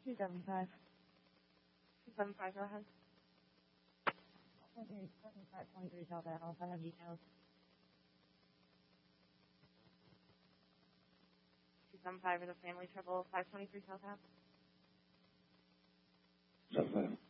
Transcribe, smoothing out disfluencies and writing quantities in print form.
275. 275, go ahead. 523 South Adams, I have details. 275 for the family trouble, 523 South Ave. South Ave.